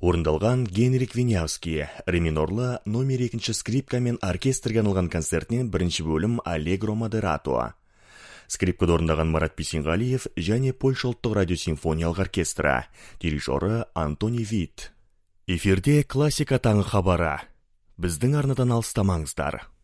орындалған Генрик Винявский, ре минорлы номер 2 скрипка мен оркестрге арналған концертінен бірінші бөлім Allegro Moderato. Скрипкада орындаған Марат Бейсенғалиев және Польша ұлттық радиосимфониялық оркестрі, дирижері Антони Вит. Эфирде классика таңы хабары. Біздің арнадан алыстамаңыздар.